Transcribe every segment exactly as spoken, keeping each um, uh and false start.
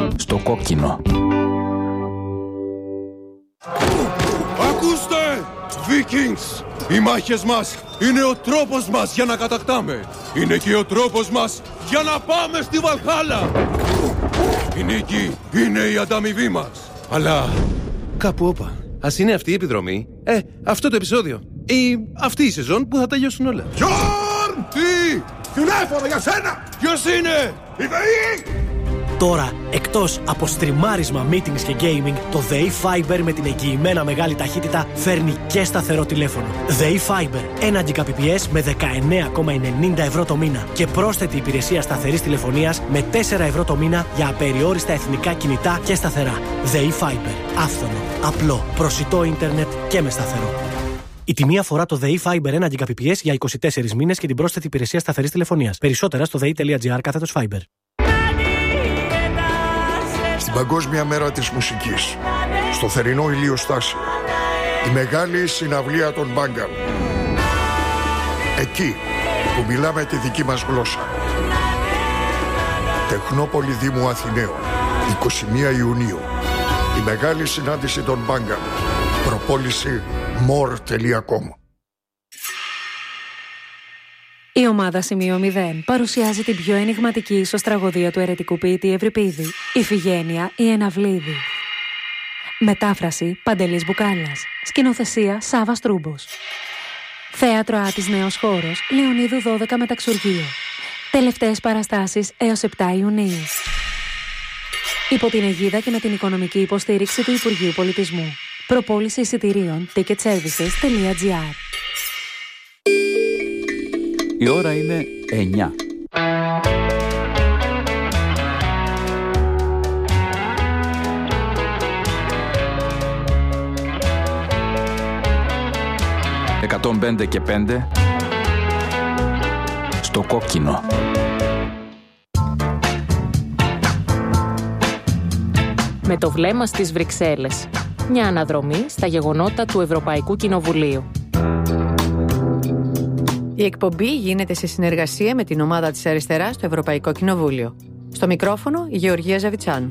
στο κόκκινο. Ακούστε! Vikings! Οι μάχες μας είναι ο τρόπος μας για να κατακτάμε. Είναι και ο τρόπος μας για να πάμε στη Βαλχάλα. Η νίκη είναι η ανταμοιβή μας. Αλλά κάπου όπα. Ας είναι αυτή η επιδρομή, ε, αυτό το επεισόδιο ή αυτή η σεζόν που θα τελειώσουν όλα. Γιόρν! Τι! Τηλέφωνο για σένα! Ποιος είναι? Η ΔΕΗ! Τώρα, εκτός από στριμάρισμα, meetings και gaming, το ΔΕΗ Fiber με την εγγυημένα μεγάλη ταχύτητα φέρνει και σταθερό τηλέφωνο. ΔΕΗ Fiber, ένα Gbps με δεκαεννέα κόμμα ενενήντα ευρώ το μήνα και πρόσθετη υπηρεσία σταθερής τηλεφωνίας με τέσσερα ευρώ το μήνα για απεριόριστα εθνικά κινητά και σταθερά. ΔΕΗ Fiber, άφθονο, απλό, προσιτό ίντερνετ και με σταθερό. Η τιμή αφορά το ΔΕΗ Fiber ένα Gbps για είκοσι τέσσερις μήνες και την πρόσθετη υπηρεσία σταθερής τηλεφωνίας. Περισσότερα στο δei.gr κάθετος Fiber. Στην Παγκόσμια Μέρα της Μουσικής, στο θερινό ηλιοστάσιο, η μεγάλη συναυλία των Μπάγκαμ. Εκεί που μιλάμε τη δική μας γλώσσα. Τεχνόπολη Δήμου Αθηναίων, είκοσι μία Ιουνίου. Η μεγάλη συνάντηση των Μπάγκαμ. Προπόληση more τελεία com. Η ομάδα Σημείο μηδέν παρουσιάζει την πιο ενιγματική ισοστραγωδία του αιρετικού ποιητή Ευρυπίδη, Ιφηγένεια η Εναυλίδη. Μετάφραση Παντελής Μπουκάλας. Σκηνοθεσία Σάββας Τρούμπος. Θέατρο Άτης Νέος Χώρος, Λεωνίδου δώδεκα Μεταξουργείο. Τελευταίες παραστάσεις έως επτά Ιουνίου. Υπό την αιγίδα και με την οικονομική υποστήριξη του Υπουργείου Πολιτισμού. Προπόληση εισιτηρίων ticket services τελεία gr. Η ώρα είναι εννιά. εκατόν πέντε και πέντε στο κόκκινο. Με το βλέμμα στις Βρυξέλλες. Μια αναδρομή στα γεγονότα του Ευρωπαϊκού Κοινοβουλίου. Η εκπομπή γίνεται σε συνεργασία με την ομάδα της Αριστεράς στο Ευρωπαϊκό Κοινοβούλιο. Στο μικρόφωνο η Γεωργία Ζαβιτσάνου.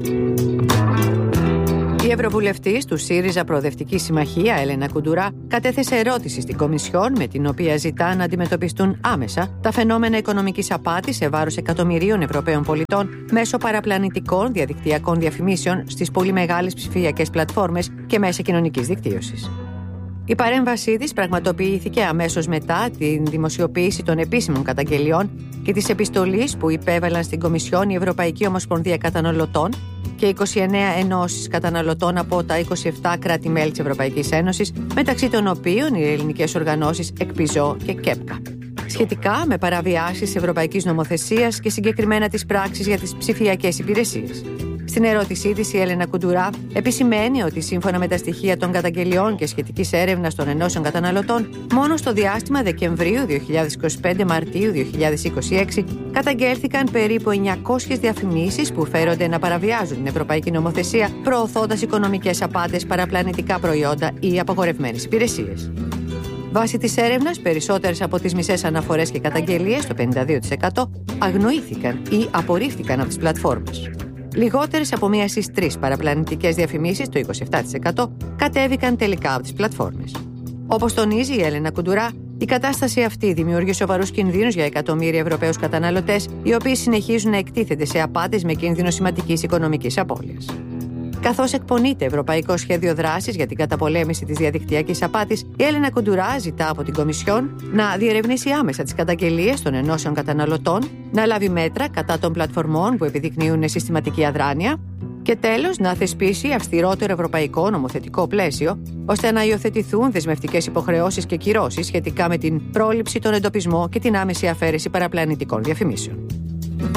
Η Ευρωβουλευτής του ΣΥΡΙΖΑ Προοδευτική Συμμαχία, Έλενα Κουντουρά, κατέθεσε ερώτηση στην Κομισιόν με την οποία ζητά να αντιμετωπιστούν άμεσα τα φαινόμενα οικονομικής απάτης σε βάρος εκατομμυρίων Ευρωπαίων πολιτών μέσω παραπλανητικών διαδικτυακών διαφημίσεων στις πολύ μεγάλες ψηφιακές πλατφόρμες και μέσα κοινωνικής δικτύωσης. Η παρέμβασή της πραγματοποιήθηκε αμέσως μετά την δημοσιοποίηση των επίσημων καταγγελιών και της επιστολής που υπέβαλαν στην Κομισιόν η Ευρωπαϊκή Ομοσπονδία Καταναλωτών και είκοσι εννέα ενώσεις καταναλωτών από τα είκοσι επτά κράτη-μέλη της Ευρωπαϊκής Ένωσης, μεταξύ των οποίων οι ελληνικές οργανώσεις ΕΚΠΙΖΟ και ΚΕΠΚΑ, σχετικά με παραβιάσεις ευρωπαϊκής νομοθεσίας και συγκεκριμένα τις πράξεις για τις ψηφιακές υπηρεσίες. Στην ερώτησή της, η Έλενα Κουντουρά επισημαίνει ότι σύμφωνα με τα στοιχεία των καταγγελιών και σχετικής έρευνας των ενώσεων καταναλωτών, μόνο στο διάστημα Δεκεμβρίου δύο χιλιάδες είκοσι πέντε Μαρτίου δύο χιλιάδες είκοσι έξι καταγγέλθηκαν περίπου εννιακόσιες διαφημίσεις που φέρονται να παραβιάζουν την ευρωπαϊκή νομοθεσία, προωθώντας οικονομικές απάτες, παραπλανητικά προϊόντα ή απαγορευμένες υπηρεσίες. Βάσει της έρευνας, περισσότερες από τις μισές αναφορές και καταγγελίες, το πενήντα δύο τοις εκατό, αγνοήθηκαν ή απορρίφθηκαν από τις πλατφόρμες. Λιγότερες από μία στις τρεις παραπλανητικές διαφημίσεις, το είκοσι επτά τοις εκατό, κατέβηκαν τελικά από τις πλατφόρμες. Όπως τονίζει η Έλενα Κουντουρά, η κατάσταση αυτή δημιουργεί σοβαρούς κινδύνους για εκατομμύρια Ευρωπαίους καταναλωτές, οι οποίοι συνεχίζουν να εκτίθενται σε απάτες με κίνδυνο σημαντικής οικονομικής απώλειας. Καθώς εκπονείται Ευρωπαϊκό Σχέδιο Δράσης για την καταπολέμηση της διαδικτυακής απάτης, η Έλενα Κουντουρά ζητά από την Κομισιόν να διερευνήσει άμεσα τις καταγγελίες των ενώσεων καταναλωτών, να λάβει μέτρα κατά των πλατφορμών που επιδεικνύουν συστηματική αδράνεια και τέλος να θεσπίσει αυστηρότερο ευρωπαϊκό νομοθετικό πλαίσιο, ώστε να υιοθετηθούν δεσμευτικές υποχρεώσεις και κυρώσεις σχετικά με την πρόληψη, τον εντοπισμό και την άμεση αφαίρεση παραπλανητικών διαφημίσεων.